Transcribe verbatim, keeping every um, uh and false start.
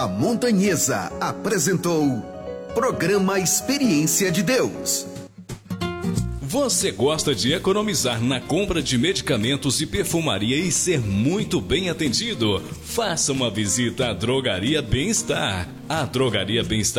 A Montanhesa apresentou Programa Experiência de Deus. Você gosta de economizar na compra de medicamentos e perfumaria e ser muito bem atendido? Faça uma visita à Drogaria Bem-Estar. A Drogaria Bem-Estar